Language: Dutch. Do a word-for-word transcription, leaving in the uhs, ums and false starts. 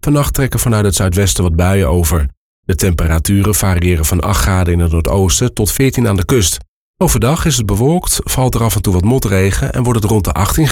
Vannacht trekken vanuit het zuidwesten wat buien over. De temperaturen variëren van acht graden in het noordoosten tot veertien aan de kust. Overdag is het bewolkt, valt er af en toe wat motregen en wordt het rond de achttien